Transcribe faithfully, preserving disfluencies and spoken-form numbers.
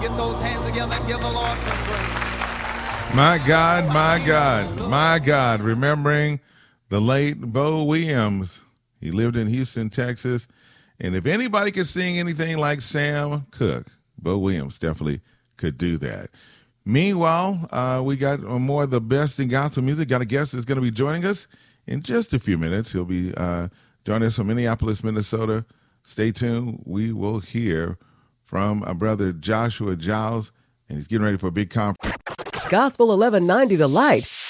Get those hands together and give the Lord some praise. My God, my God, my God. Remembering the late Bo Williams. He lived in Houston, Texas. And if anybody could sing anything like Sam Cooke, Bo Williams definitely could do that. Meanwhile, uh, we got more of the best in gospel music. Got a guest that's going to be joining us in just a few minutes. He'll be uh, joining us from Minneapolis, Minnesota. Stay tuned. We will hear from our brother Joshua Giles, and he's getting ready for a big conference. Gospel eleven ninety The Light